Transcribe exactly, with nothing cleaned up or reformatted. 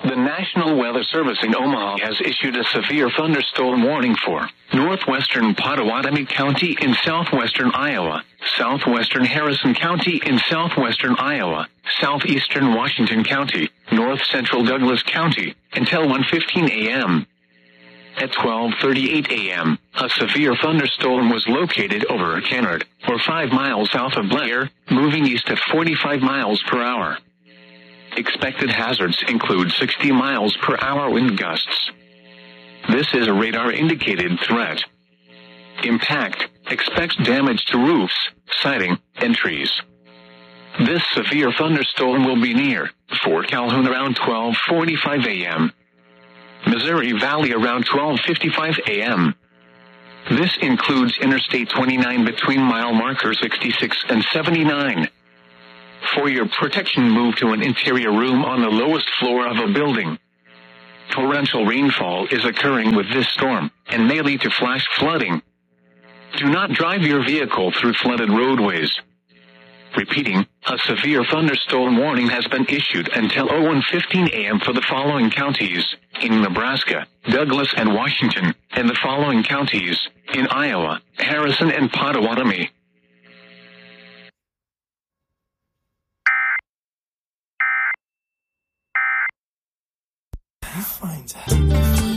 The National Weather Service in Omaha has issued a severe thunderstorm warning for northwestern Pottawatomie County in southwestern Iowa, southwestern Harrison County in southwestern Iowa, southeastern Washington County, north central Douglas County, until one fifteen a m At twelve thirty-eight a m, a severe thunderstorm was located over Kennard, or five miles south of Blair, moving east at forty-five miles per hour. Expected hazards include sixty miles per hour wind gusts. This is a radar-indicated threat. Impact: expects damage to roofs, siding, and trees. This severe thunderstorm will be near Fort Calhoun around twelve forty-five a m Missouri Valley around twelve fifty-five a m This includes Interstate twenty-nine between mile marker sixty-six and seventy-nine. For your protection, move to an interior room on the lowest floor of a building. Torrential rainfall is occurring with this storm, and may lead to flash flooding. Do not drive your vehicle through flooded roadways. Repeating, a severe thunderstorm warning has been issued until one fifteen a m for the following counties in Nebraska, Douglas and Washington, and the following counties in Iowa, Harrison and Pottawatomie. He finds happy.